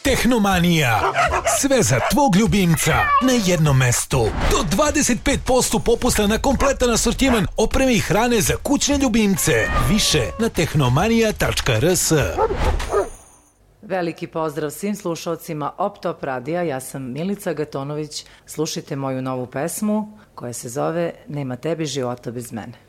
Tehnomanija. Sve za tvog ljubimca na jednom mestu. Do 25% popusta na kompletan asortiman opreme i hrane za kućne ljubimce. Više na tehnomanija.rs. Veliki pozdrav svim slušalcima Optop radija, ja sam Milica Gatonović. Slušajte moju novu pesmu koja se zove Nema tebi života bez mene.